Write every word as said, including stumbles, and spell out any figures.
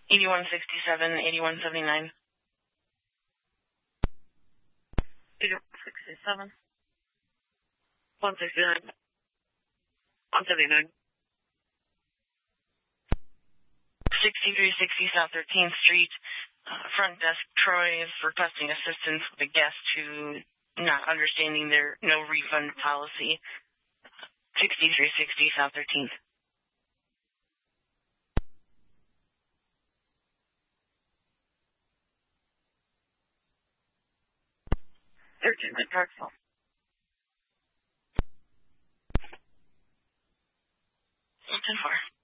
eighty-one sixty-seven, eighty-one seventy-nine. eighty-one sixty-seven. one sixty-nine. one seventy-nine. sixty-three sixty South thirteenth Street. Uh, front desk Troy is requesting assistance with a guest who not understanding their no refund policy. sixty-three sixty South thirteenth. thirteenth at Parksville. ten four.